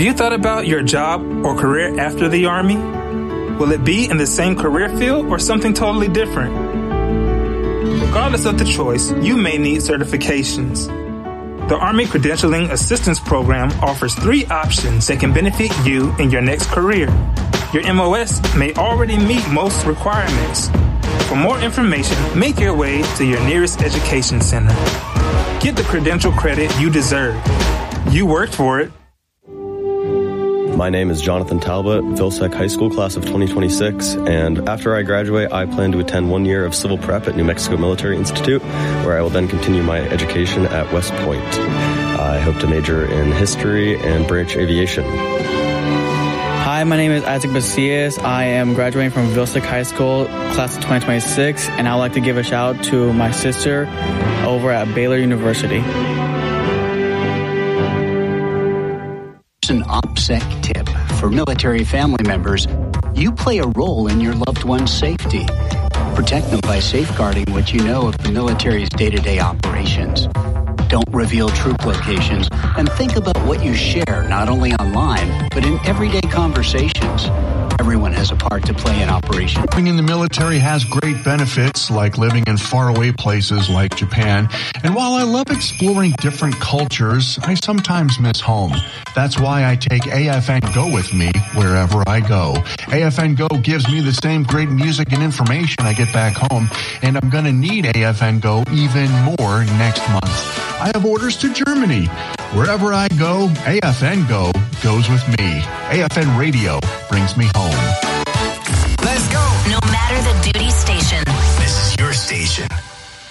you thought about your job or career after the Army? Will it be in the same career field or something totally different? Regardless of the choice, you may need certifications. The Army Credentialing Assistance Program offers 3 options that can benefit you in your next career. Your MOS may already meet most requirements. For more information, make your way to your nearest education center. Get the credential credit you deserve. You worked for it. My name is Jonathan Talbot, Vilsec High School class of 2026, and after I graduate, I plan to attend 1 year of civil prep at New Mexico Military Institute, where I will then continue my education at West Point. I hope to major in history and branch aviation. Hi, my name is Isaac Bacias. I am graduating from Vilsec High School, class of 2026, and I would like to give a shout out to my sister over at Baylor University. An OPSEC tip for military family members: you play a role in your loved one's safety. Protect them by safeguarding what you know of the military's day-to-day operations. Don't reveal troop locations, and think about what you share not only online, but in everyday conversations. Everyone has a part to play in operations. Living in the military has great benefits, like living in faraway places like Japan. And while I love exploring different cultures, I sometimes miss home. That's why I take AFN Go with me wherever I go. AFN Go gives me the same great music and information I get back home, and I'm going to need AFN Go even more next month. I have orders to Germany. Wherever I go, AFN Go goes with me. AFN Radio brings me home. Let's go. No matter the duty station. This is your station.